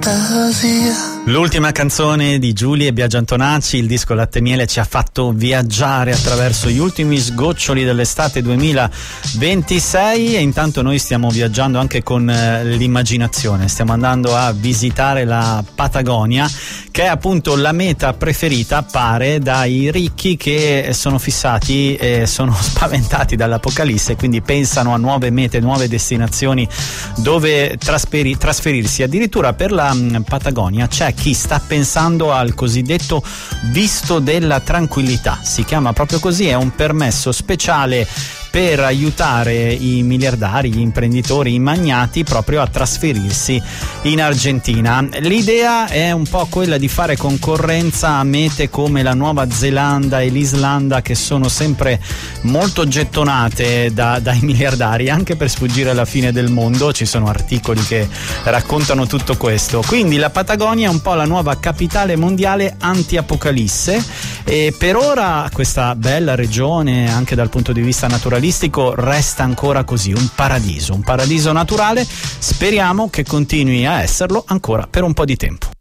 fantasia. L'ultima canzone di Giulia e Biagio Antonacci, il disco Latte e Miele, ci ha fatto viaggiare attraverso gli ultimi sgoccioli dell'estate 2026 e intanto noi stiamo viaggiando anche con l'immaginazione, stiamo andando a visitare la Patagonia, che è appunto la meta preferita, pare, dai ricchi che sono fissati e sono spaventati dall'apocalisse e quindi pensano a nuove mete, nuove destinazioni dove trasferirsi. Addirittura per la Patagonia c'è chi sta pensando al cosiddetto visto della tranquillità, si chiama proprio così, è un permesso speciale per aiutare i miliardari, gli imprenditori, i magnati proprio a trasferirsi in Argentina. L'idea è un po' quella di fare concorrenza a mete come la Nuova Zelanda e l'Islanda, che sono sempre molto gettonate dai miliardari, anche per sfuggire alla fine del mondo. Ci sono articoli che raccontano tutto questo. Quindi la Patagonia è un po' la nuova capitale mondiale anti-apocalisse e per ora questa bella regione, anche dal punto di vista naturalistico, resta ancora così, un paradiso naturale. Speriamo che continui a esserlo ancora per un po' di tempo.